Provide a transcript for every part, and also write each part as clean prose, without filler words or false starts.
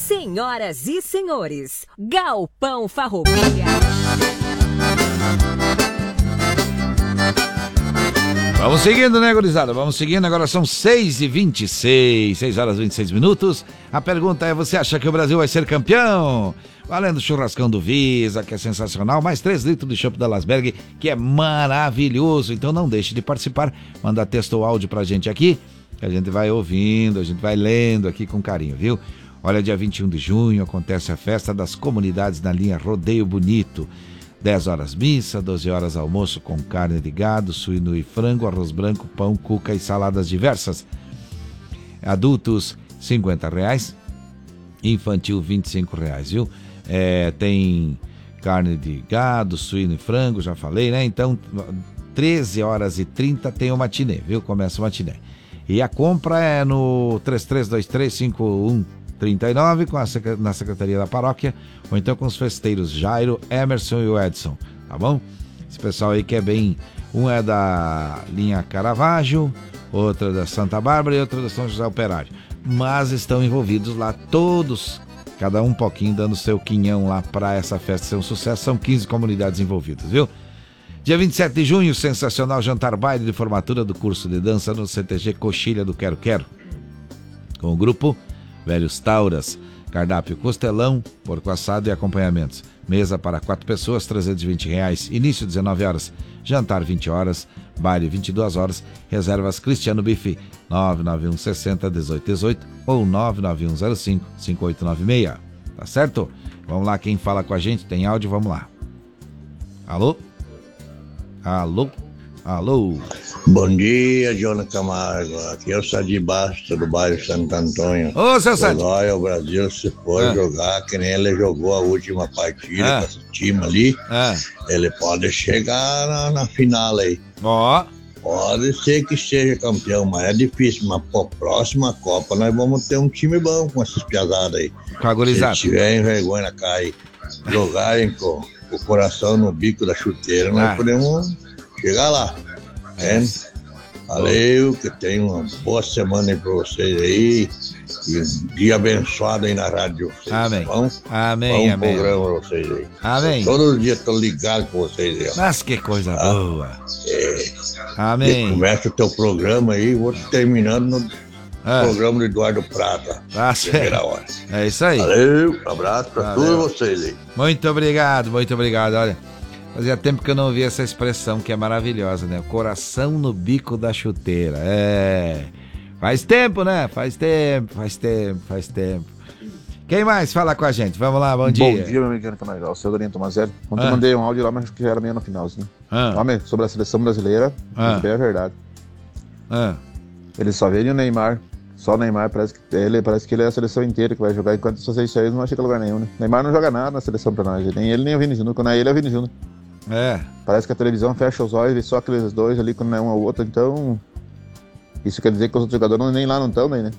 Senhoras e senhores, Galpão Farroupilha. Vamos seguindo, né, gurizada? Vamos seguindo, agora são 6h26, 6 horas e 26 minutos. A pergunta é, você acha que o Brasil vai ser campeão? Valendo o churrascão do Visa, que é sensacional, mais 3 litros de chopp da Lasberg, que é maravilhoso. Então não deixe de participar, manda texto ou áudio pra gente aqui, que a gente vai ouvindo, a gente vai lendo aqui com carinho, viu? Olha, dia 21 de junho acontece a festa das comunidades na linha Rodeio Bonito. 10 horas missa, 12 horas almoço com carne de gado, suíno e frango, arroz branco, pão, cuca e saladas diversas. Adultos, R$50, infantil, R$25, viu? Tem carne de gado, suíno e frango, já falei, né? Então, 13h30 tem o matinê, viu? Começa o matinê. E a compra é no 33235139 na Secretaria da Paróquia, ou então com os festeiros Jairo, Emerson e o Edson, tá bom? Esse pessoal aí que é bem... Um é da linha Caravaggio, outra da Santa Bárbara e outra da São José Operário. Mas estão envolvidos lá todos, cada um pouquinho, dando seu quinhão lá para essa festa ser um sucesso. São 15 comunidades envolvidas, viu? Dia 27 de junho, sensacional jantar baile de formatura do curso de dança no CTG Coxilha do Quero Quero, com o grupo Velhos Tauras, cardápio costelão, porco assado e acompanhamentos. Mesa para 4 pessoas, R$320. Início 19 horas, jantar 20 horas, baile 22 horas. Reservas Cristiano Bife 991 60 1818 ou 99105 5896. Tá certo? Vamos lá, quem fala com a gente tem áudio, vamos lá. Alô? Alô? Alô? Bom dia, Jonas Camargo. Aqui é o Sadi Basta, do bairro Santo Antônio. Ô, seu Sadi. Olha, o Brasil, se for jogar, que nem ele jogou a última partida com esse time ali, ele pode chegar na final aí. Pode ser que seja campeão, mas é difícil. Mas pra próxima Copa nós vamos ter um time bom com essas piazadas aí. Se tiverem vergonha na cara e jogarem com o coração no bico da chuteira, nós podemos chegar lá. Valeu, que tenha uma boa semana aí pra vocês aí. E um dia abençoado aí na rádio. Amém. Amém. Bom programa pra vocês aí. Amém. Todos os dias tô ligado com vocês aí. Mas que coisa boa. Amém. Começa o teu programa aí, vou terminando no programa do Eduardo Prata. Primeira hora. É isso aí. Valeu, abraço pra todos vocês aí. Muito obrigado. Olha, fazia tempo que eu não ouvia essa expressão que é maravilhosa, né? Coração no bico da chuteira. Faz tempo, né? Faz tempo. Quem mais fala com a gente? Vamos lá, bom dia. Bom dia, meu amigo Canagal, seu Dorinho Tomazelli. Ontem eu mandei um áudio lá, mas que já era meio no finalzinho. Homem, sobre a seleção brasileira, bem a verdade. Ele só vê o Neymar. Só o Neymar, parece que ele é a seleção inteira que vai jogar, enquanto se vocês saírem não chega a lugar nenhum, né? Neymar não joga nada na seleção pra nós, nem ele nem o Vini Júnior, quando é ele é o Vini Júnior. Parece que a televisão fecha os olhos e vê só aqueles dois ali quando não é um ou outro, então isso quer dizer que os outros jogadores nem lá não estão, né?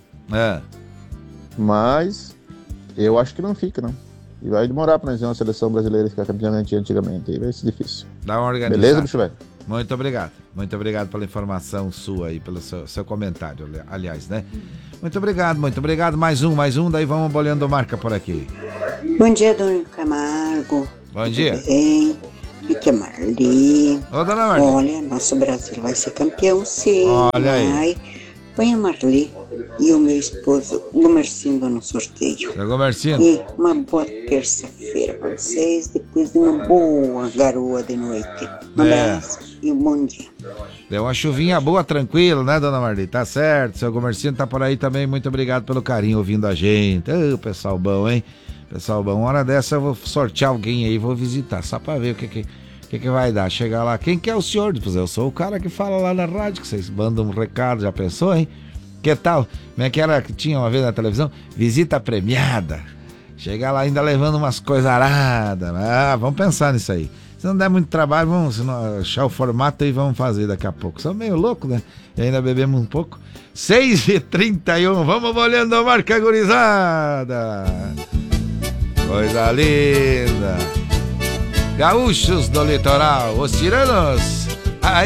Mas eu acho que não fica, não. E vai demorar pra nós ver uma seleção brasileira ficar campeã antigamente, aí vai ser difícil. Dá uma organizada. Beleza, bicho velho? Muito obrigado pela informação sua aí, pelo seu comentário, aliás, né? Muito obrigado, mais um, daí vamos bolhando marca por aqui. Bom dia, Dona Camargo. Bom dia. Tudo bem? Aqui é Marli. Ô, dona Marli. Olha, nosso Brasil vai ser campeão, sim. Olha aí. Põe a Marli e o meu esposo, Gomercindo, no sorteio. Gomercindo. E uma boa terça-feira para vocês, depois de uma boa garoa de noite. Um abraço e um bom dia. Deu uma chuvinha boa, tranquilo, né, dona Marli? Tá certo, seu Gomercindo tá por aí também. Muito obrigado pelo carinho ouvindo a gente. Pessoal bom, hein? Pessoal bom, uma hora dessa eu vou sortear alguém aí, vou visitar, só pra ver o que vai dar. Chegar lá, quem que é o senhor? Eu sou o cara que fala lá na rádio, que vocês mandam um recado, já pensou, hein? Que tal? Como é que era que tinha uma vez na televisão? Visita premiada. Chegar lá ainda levando umas coisas aradas. Vamos pensar nisso aí. Se não der muito trabalho, vamos achar o formato e vamos fazer daqui a pouco. São meio loucos, né? E ainda bebemos um pouco. 6h31, vamos olhando a marca gurizada. Coisa linda. Gaúchos do litoral, os tiranos.